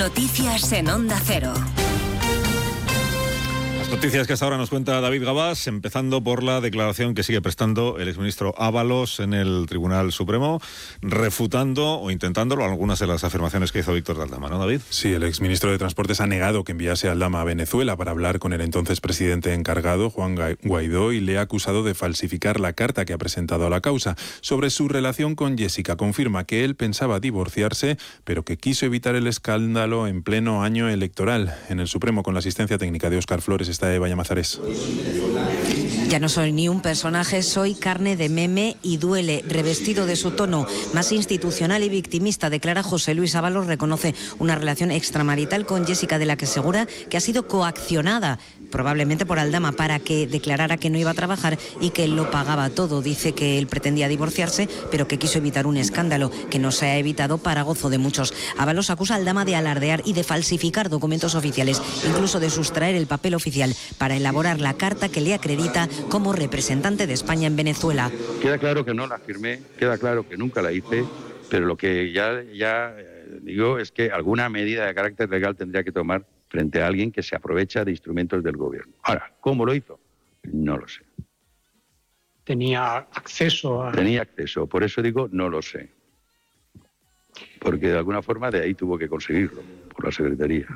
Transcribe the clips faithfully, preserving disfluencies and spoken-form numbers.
Noticias en Onda Cero. Noticias que hasta ahora nos cuenta David Gabás, empezando por la declaración que sigue prestando el exministro Ábalos en el Tribunal Supremo, refutando o intentándolo algunas de las afirmaciones que hizo Víctor de Aldama, ¿no, David? Sí, el exministro de Transportes ha negado que enviase a Aldama a Venezuela para hablar con el entonces presidente encargado, Juan Guaidó, y le ha acusado de falsificar la carta que ha presentado a la causa. Sobre su relación con Jessica, confirma que él pensaba divorciarse, pero que quiso evitar el escándalo en pleno año electoral. En el Supremo, con la asistencia técnica de Óscar Flores, está Eva Llamazares. Ya no soy ni un personaje, soy carne de meme y duele. Revestido de su tono más institucional y victimista, declara José Luis Ábalos, reconoce una relación extramarital con Jessica de la que asegura que ha sido coaccionada, probablemente por Aldama, para que declarara que no iba a trabajar y que él lo pagaba todo. Dice que él pretendía divorciarse, pero que quiso evitar un escándalo que no se ha evitado para gozo de muchos. Ábalos acusa a Aldama de alardear y de falsificar documentos oficiales, incluso de sustraer el papel oficial para elaborar la carta que le acredita como representante de España en Venezuela. Queda claro que no la firmé, queda claro que nunca la hice, pero lo que ya, ya digo es que alguna medida de carácter legal tendría que tomar frente a alguien que se aprovecha de instrumentos del gobierno. Ahora, ¿cómo lo hizo? No lo sé. Tenía acceso a... Tenía acceso, por eso digo no lo sé. Porque de alguna forma de ahí tuvo que conseguirlo, por la Secretaría.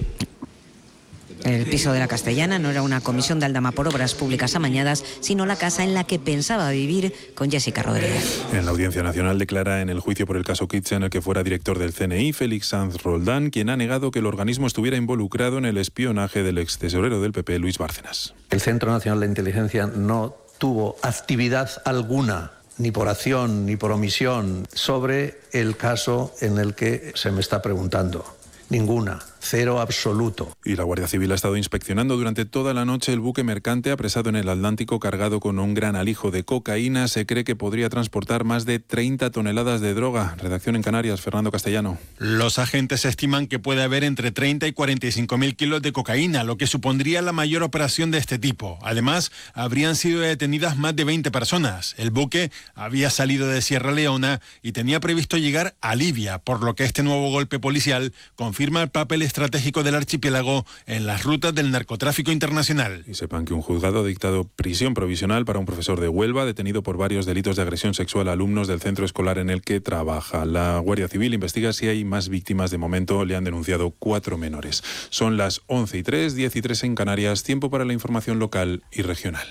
El piso de la Castellana no era una comisión de Aldama por obras públicas amañadas, sino la casa en la que pensaba vivir con Jessica Rodríguez. En la Audiencia Nacional declara en el juicio por el caso Kitchen el que fuera director del C N I, Félix Sanz Roldán, quien ha negado que el organismo estuviera involucrado en el espionaje del ex tesorero del P P, Luis Bárcenas. El Centro Nacional de Inteligencia no tuvo actividad alguna, ni por acción ni por omisión, sobre el caso en el que se me está preguntando. Ninguna. Cero absoluto. Y la Guardia Civil ha estado inspeccionando durante toda la noche el buque mercante apresado en el Atlántico cargado con un gran alijo de cocaína. Se cree que podría transportar más de treinta toneladas de droga. Redacción en Canarias, Fernando Castellano. Los agentes estiman que puede haber entre treinta y cuarenta y cinco mil kilos de cocaína, lo que supondría la mayor operación de este tipo. Además, habrían sido detenidas más de veinte personas. El buque había salido de Sierra Leona y tenía previsto llegar a Libia, por lo que este nuevo golpe policial confirma el papel estratégico del archipiélago en las rutas del narcotráfico internacional. Y sepan que un juzgado ha dictado prisión provisional para un profesor de Huelva detenido por varios delitos de agresión sexual a alumnos del centro escolar en el que trabaja. La Guardia Civil investiga si hay más víctimas. De momento le han denunciado cuatro menores. Son las once y tres, diez y tres en Canarias. Tiempo para la información local y regional.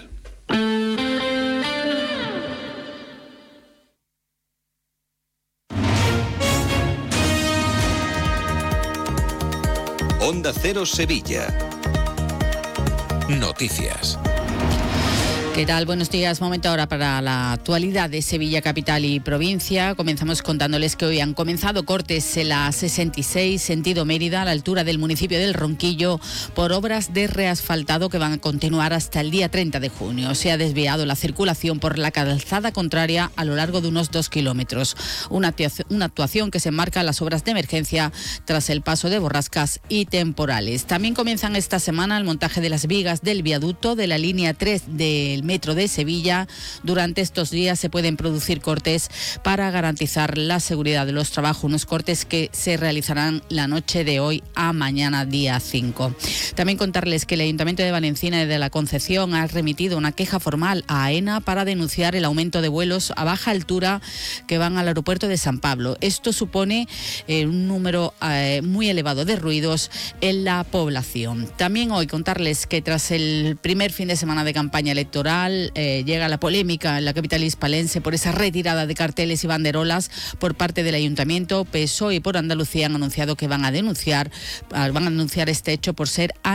Onda Cero Sevilla. Noticias. ¿Qué tal? Buenos días. Momento ahora para la actualidad de Sevilla capital y provincia. Comenzamos contándoles que hoy han comenzado cortes en la sesenta y seis sentido Mérida a la altura del municipio del Ronquillo por obras de reasfaltado que van a continuar hasta el día treinta de junio. Se ha desviado la circulación por la calzada contraria a lo largo de unos dos kilómetros. Una actuación, una actuación que se enmarca en las obras de emergencia tras el paso de borrascas y temporales. También comienzan esta semana el montaje de las vigas del viaducto de la línea tres del metro de Sevilla. Durante estos días se pueden producir cortes para garantizar la seguridad de los trabajos, unos cortes que se realizarán la noche de hoy a mañana día cinco. También contarles que el Ayuntamiento de Valencina y de la Concepción ha remitido una queja formal a AENA para denunciar el aumento de vuelos a baja altura que van al aeropuerto de San Pablo. Esto supone eh, un número eh, muy elevado de ruidos en la población. También hoy contarles que tras el primer fin de semana de campaña electoral Eh, llega la polémica en la capital hispalense por esa retirada de carteles y banderolas por parte del Ayuntamiento. P S O E y por Andalucía han anunciado que van a denunciar, van a denunciar este hecho por ser